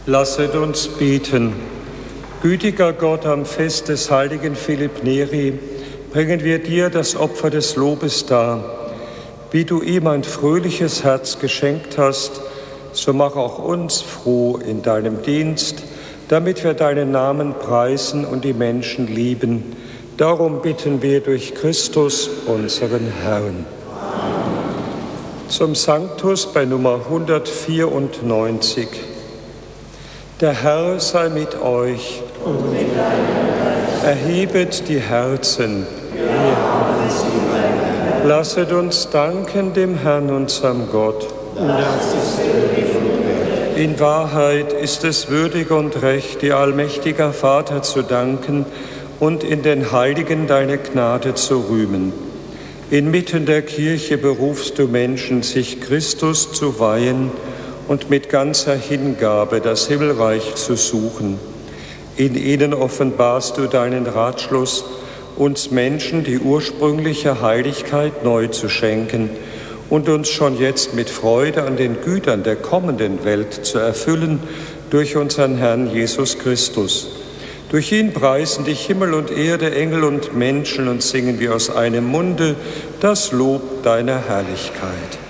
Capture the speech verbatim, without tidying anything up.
Lasset uns beten. Gütiger Gott, am Fest des heiligen Philipp Neri bringen wir dir das Opfer des Lobes dar. Wie du ihm ein fröhliches Herz geschenkt hast, so mach auch uns froh in deinem Dienst, damit wir deinen Namen preisen und die Menschen lieben. Darum bitten wir durch Christus, unseren Herrn. Zum Sanctus bei Nummer hundertvierundneunzig. Der Herr sei mit euch. Und mit deinem Geist. Erhebet die Herzen. Wir haben sie, mein Herr. Lasset uns danken dem Herrn, unserem Gott. Das ist würdig und recht. In Wahrheit ist es würdig und recht, dir, allmächtiger Vater, zu danken und in den Heiligen deine Gnade zu rühmen. Inmitten der Kirche berufst du Menschen, sich Christus zu weihen und mit ganzer Hingabe das Himmelreich zu suchen. In ihnen offenbarst du deinen Ratschluss, uns Menschen die ursprüngliche Heiligkeit neu zu schenken und uns schon jetzt mit Freude an den Gütern der kommenden Welt zu erfüllen durch unseren Herrn Jesus Christus. Durch ihn preisen dich Himmel und Erde, Engel und Menschen und singen wir aus einem Munde das Lob deiner Herrlichkeit.